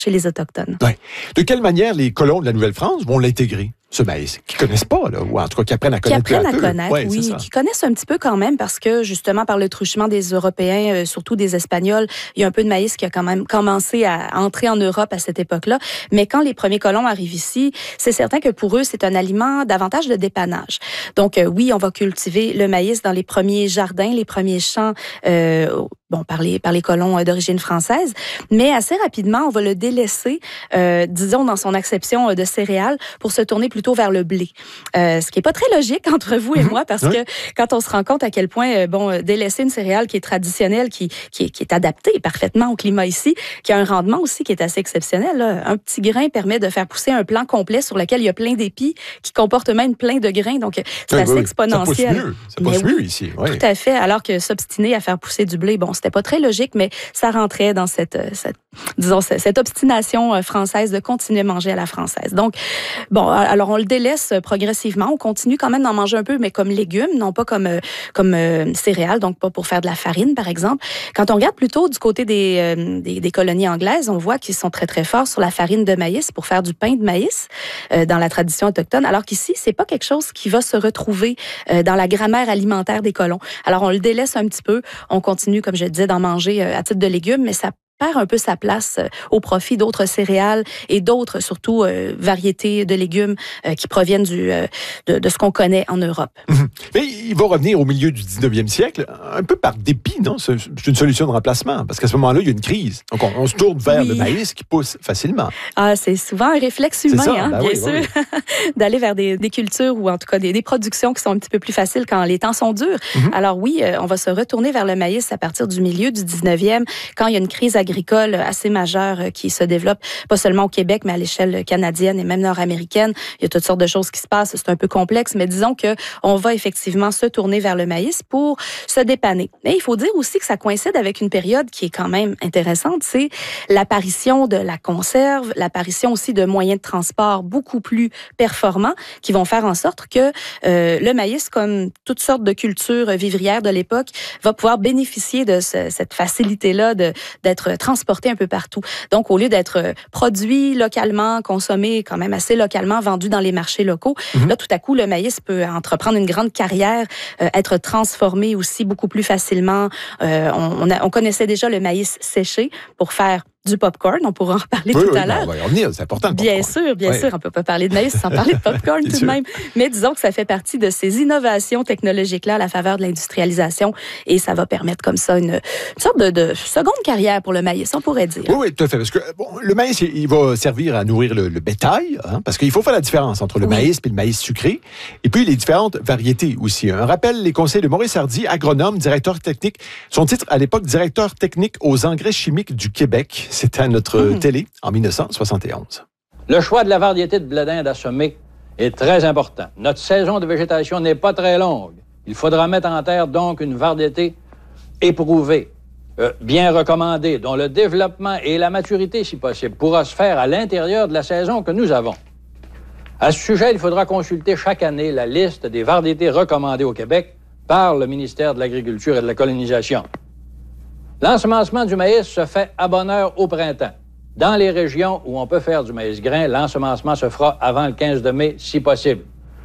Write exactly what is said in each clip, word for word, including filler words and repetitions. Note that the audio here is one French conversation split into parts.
chez les Autochtones. Ouais. De quelle manière les colons de la Nouvelle-France vont l'intégrer, ce maïs, qu'ils ne connaissent pas, là, ou en tout cas qui apprennent à connaître Qui apprennent peu à, à peu. connaître, Ouais, oui, qui connaissent un petit peu quand même, parce que justement, par le truchement des Européens, euh, surtout des Espagnols, il y a un peu de maïs qui a quand même commencé à entrer en Europe à cette époque-là. Mais quand les premiers colons arrivent ici, c'est certain que pour eux, c'est un aliment davantage de dépannage. Donc euh, oui, on va cultiver le maïs dans les premiers jardins, les premiers champs, euh, bon, par les, par les colons d'origine française, mais assez rapidement, on va le délaisser, euh, disons, dans son acception de céréales, pour se tourner plutôt vers le blé. Euh, ce qui est pas très logique entre vous et moi, parce oui. que quand on se rend compte à quel point, euh, bon, délaisser une céréale qui est traditionnelle, qui, qui, est, qui est adaptée parfaitement au climat ici, qui a un rendement aussi qui est assez exceptionnel, là. Un petit grain permet de faire pousser un plant complet sur lequel il y a plein d'épis, qui comporte même plein de grains, donc c'est oui, assez oui. exponentiel. Ça pousse mieux, ça pousse mieux ici. Oui. Tout à fait, alors que s'obstiner à faire pousser du blé, bon, c'était pas très logique, mais ça rentrait dans cette, cette disons, cette obstination française de continuer à manger à la française. Donc, bon, alors on le délaisse progressivement, on continue quand même d'en manger un peu, mais comme légumes, non pas comme, comme euh, céréales, donc pas pour faire de la farine, par exemple. Quand on regarde plutôt du côté des, euh, des, des colonies anglaises, on voit qu'ils sont très, très forts sur la farine de maïs pour faire du pain de maïs euh, dans la tradition autochtone, alors qu'ici, c'est pas quelque chose qui va se retrouver euh, dans la grammaire alimentaire des colons. Alors, on le délaisse un petit peu, on continue, comme je disais, d'en manger euh, à titre de légumes, mais ça perd un peu sa place euh, au profit d'autres céréales et d'autres, surtout, euh, variétés de légumes euh, qui proviennent du, euh, de, de ce qu'on connaît en Europe. Mmh. Mais il va revenir au milieu du dix-neuvième siècle, un peu par dépit, non? C'est une solution de remplacement, parce qu'à ce moment-là, il y a une crise. Donc, on, on se tourne vers oui. le maïs qui pousse facilement. Ah, c'est souvent un réflexe humain, ça, hein, ben bien oui, sûr, oui. d'aller vers des, des cultures ou en tout cas des, des productions qui sont un petit peu plus faciles quand les temps sont durs. Mmh. Alors oui, on va se retourner vers le maïs à partir du milieu du dix-neuvième, quand il y a une crise agricole assez majeure qui se développe, pas seulement au Québec, mais à l'échelle canadienne et même nord-américaine. Il y a toutes sortes de choses qui se passent, c'est un peu complexe, mais disons qu'on va effectivement se tourner vers le maïs pour se dépanner. Mais il faut dire aussi que ça coïncide avec une période qui est quand même intéressante, c'est l'apparition de la conserve, l'apparition aussi de moyens de transport beaucoup plus performants qui vont faire en sorte que euh, le maïs, comme toutes sortes de cultures vivrières de l'époque, va pouvoir bénéficier de ce, cette facilité-là de, d'être transporté un peu partout. Donc, au lieu d'être produit localement, consommé quand même assez localement, vendu dans les marchés locaux, mm-hmm. là, tout à coup, le maïs peut entreprendre une grande carrière, euh, être transformé aussi beaucoup plus facilement. Euh, on, on, a, on connaissait déjà le maïs séché pour faire du popcorn, on pourra en reparler oui, tout oui, à l'heure. On va y revenir, c'est important. Bien sûr, bien oui. sûr, on peut pas parler de maïs sans parler de popcorn tout de même. Mais disons que ça fait partie de ces innovations technologiques-là à la faveur de l'industrialisation et ça va permettre comme ça une, une sorte de, de seconde carrière pour le maïs, on pourrait dire. Oui, oui, tout à fait. Parce que bon, le maïs, il va servir à nourrir le, le bétail, hein, parce qu'il faut faire la différence entre le oui. maïs et le maïs sucré, et puis les différentes variétés aussi. Un rappel, les conseils de Maurice Hardy, agronome, directeur technique. Son titre à l'époque, directeur technique aux engrais chimiques du Québec. C'était à notre mmh. télé en dix-neuf cent soixante et onze. Le choix de la variété de blé d'Inde à semer est très important. Notre saison de végétation n'est pas très longue. Il faudra mettre en terre donc une variété éprouvée, euh, bien recommandée, dont le développement et la maturité, si possible, pourra se faire à l'intérieur de la saison que nous avons. À ce sujet, il faudra consulter chaque année la liste des variétés recommandées au Québec par le ministère de l'Agriculture et de la Colonisation. L'ensemencement du maïs se fait à bonne heure au printemps. Dans les régions où on peut faire du maïs grain, l'ensemencement se fera avant le quinze de mai, si possible.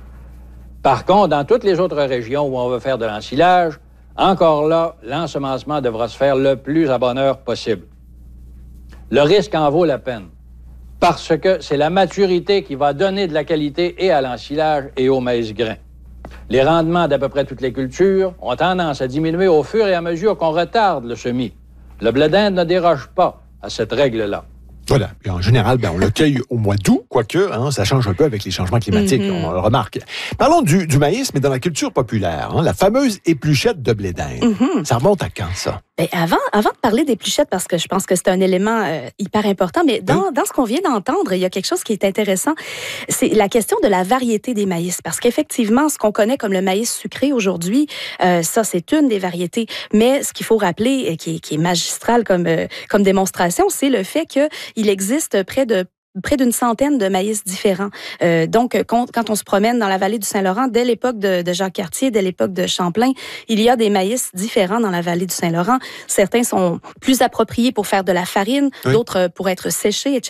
Par contre, dans toutes les autres régions où on veut faire de l'ensilage, encore là, l'ensemencement devra se faire le plus à bonne heure possible. Le risque en vaut la peine, parce que c'est la maturité qui va donner de la qualité et à l'ensilage et au maïs grain. Les rendements d'à peu près toutes les cultures ont tendance à diminuer au fur et à mesure qu'on retarde le semis. Le blé d'Inde ne déroge pas à cette règle-là. Voilà. Et en général, ben, on le cueille au mois d'août, quoique hein, ça change un peu avec les changements climatiques, mm-hmm. on le remarque. Parlons du, du maïs, mais dans la culture populaire, hein, la fameuse épluchette de blé d'Inde. Mm-hmm. Ça remonte à quand, ça? Bien, avant, avant de parler d'épluchette, parce que je pense que c'est un élément euh, hyper important, mais dans, oui. dans ce qu'on vient d'entendre, il y a quelque chose qui est intéressant, c'est la question de la variété des maïs. Parce qu'effectivement, ce qu'on connaît comme le maïs sucré aujourd'hui, euh, ça, c'est une des variétés. Mais ce qu'il faut rappeler, et qui est, qui est magistral comme, euh, comme démonstration, c'est le fait qu'il existe près de près d'une centaine de maïs différents. Euh, donc, quand, quand on se promène dans la vallée du Saint-Laurent, dès l'époque de, de Jacques Cartier, dès l'époque de Champlain, il y a des maïs différents dans la vallée du Saint-Laurent. Certains sont plus appropriés pour faire de la farine, oui. d'autres pour être séchés, et cetera.